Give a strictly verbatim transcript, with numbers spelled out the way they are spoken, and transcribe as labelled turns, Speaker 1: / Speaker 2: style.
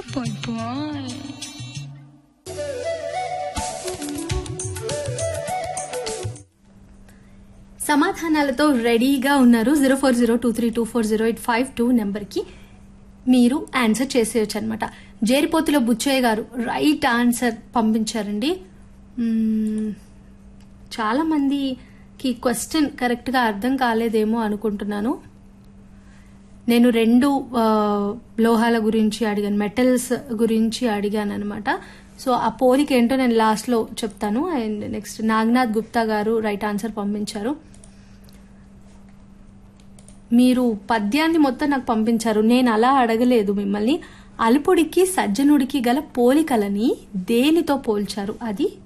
Speaker 1: Bye bye.
Speaker 2: సమాధానాలతో రెడీగా ఉన్నారు. Zero four zero two three two four zero eight five two నెంబర్కి మీరు answer చేసేయచ్చు అనమాట. జేరిపోతుల బుచ్చయ్య గారు రైట్ ఆన్సర్ పంపించారండి. మ్మ్, చాలా మందికి క్వశ్చన్ కరెక్ట్గా అర్థం కాలేదేమో అనుకుంటున్నాను. నేను రెండు ఆ, లోహాల గురించి అడిగాను, మెటల్స్ గురించి అడిగాను అనమాట. సో ఆ పోలిక ఏంటో నేను లాస్ట్లో చెప్తాను. అండ్ నెక్స్ట్ నాగనాథ్ గుప్తా గారు రైట్ ఆన్సర్ పంపించారు. మీరు పద్యాన్ని మొత్తం నాకు పంపించారు. నేను అలా అడగలేదు మిమ్మల్ని. అల్పుడికి సజ్జనుడికి గల పోలికలని దేనితో పోల్చారు? అది